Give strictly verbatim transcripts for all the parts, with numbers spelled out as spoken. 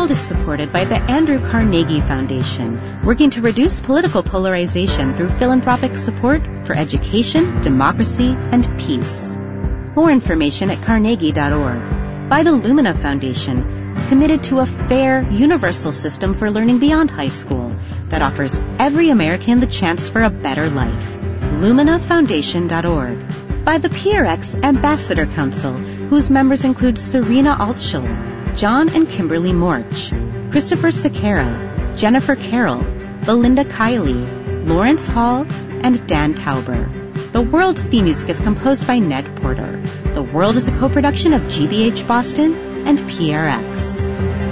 World is supported by the Andrew Carnegie Foundation, working to reduce political polarization through philanthropic support for education, democracy, and peace. More information at carnegie dot org. By the Lumina Foundation, committed to a fair, universal system for learning beyond high school that offers every American the chance for a better life. lumina foundation dot org. By the P R X Ambassador Council, whose members include Serena Altschul, John and Kimberly Morch, Christopher Sequeira, Jennifer Carroll, Belinda Kiley, Lawrence Hall, and Dan Tauber. The World's theme music is composed by Ned Porter. The World is a co-production of G B H Boston and P R X.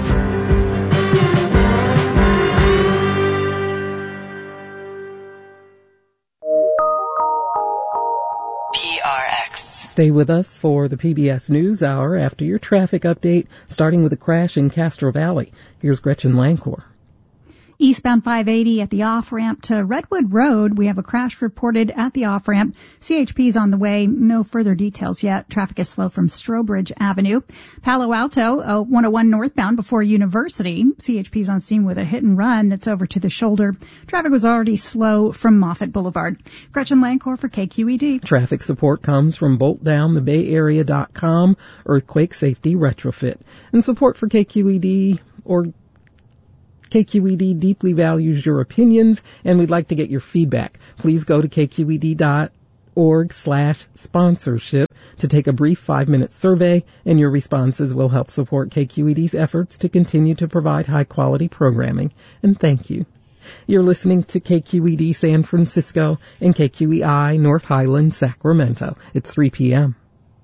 P R X. Stay with us for the P B S News Hour after your traffic update, starting with a crash in Castro Valley. Here's Gretchen Lancor. Eastbound five eighty at the off-ramp to Redwood Road. We have a crash reported at the off-ramp. C H P's on the way. No further details yet. Traffic is slow from Strobridge Avenue. Palo Alto, uh, one oh one northbound before University. C H P's on scene with a hit and run that's over to the shoulder. Traffic was already slow from Moffett Boulevard. Gretchen Lancor for K Q E D. Traffic support comes from bolt down the bay area dot com, Earthquake Safety Retrofit. And support for K Q E D or K Q E D deeply values your opinions, and we'd like to get your feedback. Please go to k q e d dot org slash sponsorship to take a brief five-minute survey, and your responses will help support K Q E D's efforts to continue to provide high-quality programming. And thank you. You're listening to K Q E D San Francisco and K Q E I North Highland, Sacramento. It's three p.m.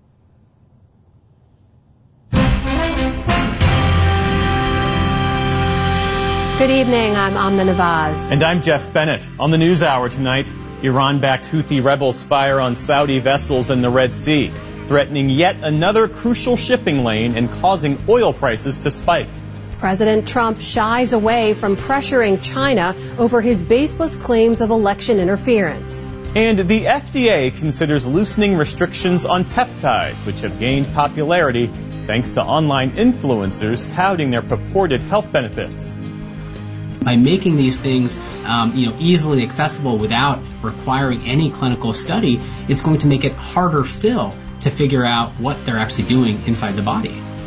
Good evening, I'm Amna Nawaz. And I'm Jeff Bennett. On the News Hour tonight, Iran-backed Houthi rebels fire on Saudi vessels in the Red Sea, threatening yet another crucial shipping lane and causing oil prices to spike. President Trump shies away from pressuring China over his baseless claims of election interference. And the F D A considers loosening restrictions on peptides, which have gained popularity thanks to online influencers touting their purported health benefits. By making these things um, you know, easily accessible without requiring any clinical study, it's going to make it harder still to figure out what they're actually doing inside the body.